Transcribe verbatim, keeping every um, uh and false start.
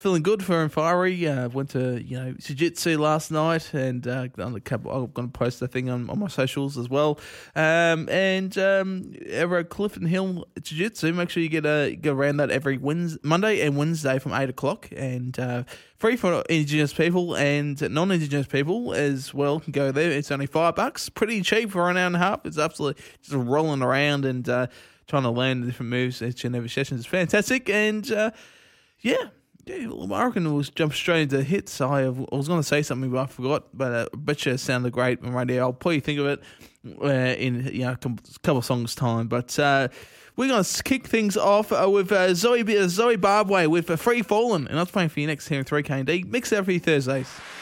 Feeling good for and fiery. Uh, went to you know jiu-jitsu last night, and uh, on the couple, I'm going to post a thing on, on my socials as well. Um, and um, over at Clifton Hill Jiu-Jitsu, make sure you get a go around that every Wednesday, Monday and Wednesday from eight o'clock, and uh, free for Indigenous people and non-Indigenous people as well. Can go there. It's only five bucks, pretty cheap for an hour and a half. It's absolutely just rolling around and uh, trying to learn the different moves each and every session is fantastic. And uh, yeah. Yeah, well, I reckon we'll jump straight into hits. I, have, I was going to say something, but I forgot. But uh, I bet you it sounded great on radio. I'll probably think of it uh, in you know, a couple of songs' time. But uh, we're going to kick things off uh, with uh, Zoe uh, Zoe Barbway with uh, Free Fallin'. And that's playing for you next here in three K and D. Mix it out for you Thursdays.